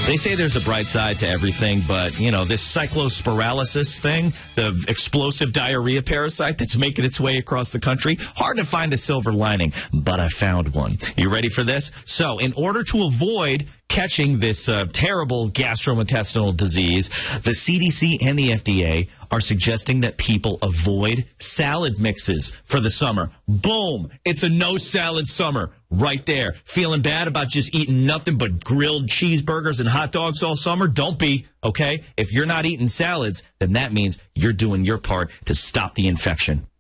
They say there's a bright side to everything, but, this cyclospiralysis thing, the explosive diarrhea parasite that's making its way across the country, hard to find a silver lining, but I found one. You ready for this? So, in order to avoid catching this terrible gastrointestinal disease, the CDC and the FDA are suggesting that people avoid salad mixes for the summer. Boom! It's a no salad summer right there. Feeling bad about just eating nothing but grilled cheeseburgers and hot dogs all summer? Don't be, okay? If you're not eating salads, then that means you're doing your part to stop the infection.